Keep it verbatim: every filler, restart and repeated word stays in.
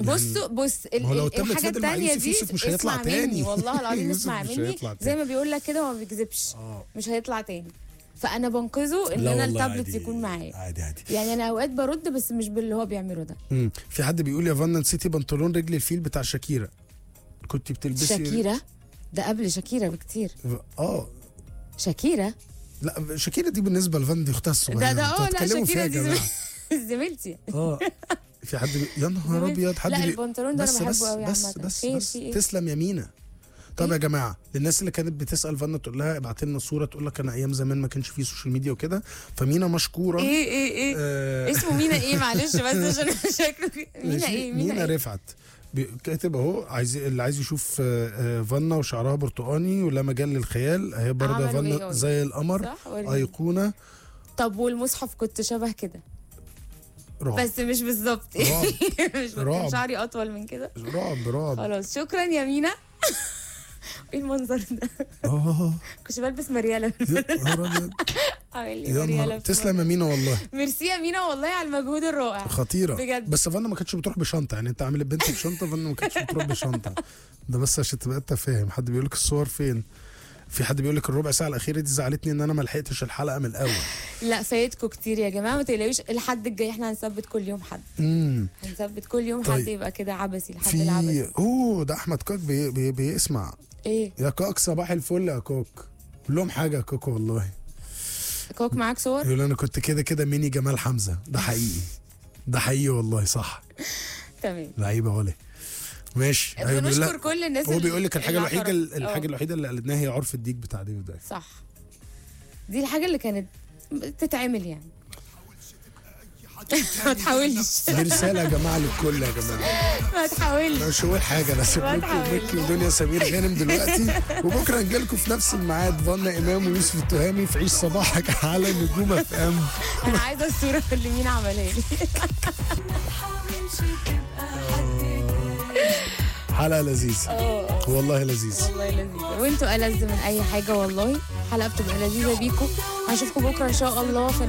بصوا بص ال- هو لو ال- التابلت الحاجه فضل مع التانية يوسف، دي يوسف مش هيطلع اسمع تاني. مني والله العظيم يوسف اسمع مش مني هيطلع زي تاني. ما بيقول لك كده، هو ما بيكذبش، اه مش هيطلع تاني. فانا بنقذه ان لا انا والله التابلت عادي. يكون معايا. عادي عادي. يعني انا اوقات برد بس مش باللي هو بيعمله ده. مم. في حد بيقول يا فانا نسيتي بنطلون رجل الفيل بتاع شاكيرا، كنت بتلبسي شاكيرا ده قبل شاكيرا بكتير. اه شاكيرا لا شاكيرا دي بالنسبه لفان دي اختها الصغيره، ده ده انتوا اه لا هتتكلموا فيها شاكيرا يا دي جماعه. زم- زميلتي. اه في حد بي... يا نهار ابيض حد لا بي... البنطلون ده انا بس بحبه بس قوي بس عامه. بس, خير بس في ايه؟ تسلم يا مينا. طب إيه؟ يا جماعه للناس اللي كانت بتسال فانا تقول لها ابعت لنا صوره، تقول لك انا ايام زمان ما كانش فيه سوشيال ميديا وكده، فمينا مشكوره. ايه ايه ايه آه اسمه مينا ايه معلش بس عشان شكله كده. مينا ماشي؟ ايه مينا مينا ايه؟ رفعت بي- كاتب اهو، عايز اللي عايز يشوف آه، آه، فانا وشعرها برتقاني ولا مجال للخيال، اهي برضه عملوا فانا إيه؟ زي القمر، صح وريني. ايقونه طب والمصحف كنت شبه كده رعب بس مش بالظبط. رعب. مش كان رعب. شعري اطول من كده. رعب رعب. خلاص شكرا يا مينا. ايه المنظر ده؟ اه كنت بلبس مريالة. يا نهار أبيض. عامل لي يا نهار مريالة في تسلم يا مينا والله ميرسي يا مينا والله على المجهود الرائع. خطيره بجد. بس فانا ما كانتش بتروح بشنطه، يعني انت عامل البنت بشنطه، فانا ما كانتش بتروح بشنطه. ده بس عشان تبقى انت فاهم. حد بيقول لك الصور فين؟ في حد بيقول لك الربع ساعه الاخيره دي زعلتني ان انا ما لحقتش الحلقه من الاول. لا فايتكم كتير يا جماعه، ما تقلقوش. الحد الجاي احنا هنثبت كل يوم حد، امم هنثبت كل يوم طيب. حد يبقى كده عبثي الحد في العبثي. اوه ده احمد كوك بي... بي... بيسمع. ايه يا كوك صباح الفل يا كوك، قول لهم حاجه يا كوك والله. كوك معاك صور؟ يقول انا كنت كده كده ميني جمال حمزه، ده حقيقي ده حقيقي والله صح. تمام. لعيبه ولا ماشي. أيوة بيقول بنشكر لك- كل الناس هو اللي- بيقول لك الحاجه اللي الوحيده اعترفت. الحاجه اه. الوحيده اللي قلدناها هي عرف الديك بتاع ديفيد دايف. صح، دي الحاجه اللي كانت تتعمل يعني. ما تحاولش دي رساله يا جماعه للكل يا جماعه، ما تحاولش. مش هقول حاجه، انا سيب ما لكم تحاولش. مكي ودنيا سمير غانم دلوقتي، وبكره نجيلكم في نفس الميعاد فانا امام ويوسف التهامي في عيش صباحك على نجوم اف ام. انا عايزه الصوره اللي مين عملها لي. حلقه لذيذه اه والله لذيذه. والله لذيذه، وانتوا ألذ من اي حاجه والله. حلقه بتبقى لذيذه بيكم. هشوفكم بكره ان شاء الله في